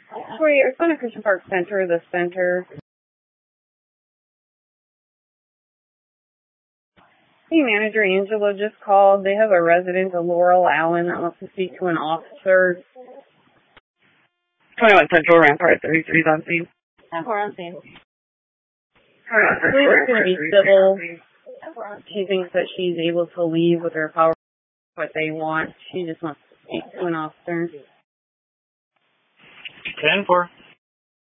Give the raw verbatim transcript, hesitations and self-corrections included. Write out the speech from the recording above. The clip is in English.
Wait, it's on a Christian Park Center, the center. Hey, Manager Angela just called. They have a resident, a Laurel Allen, that wants to speak to an officer. twenty-one Central Rampart, thirty-three on scene. We're on scene. Alright, I believe it's going to be civil. She thinks that she's able to leave with her power, what they want. She just wants to speak to an officer. ten four.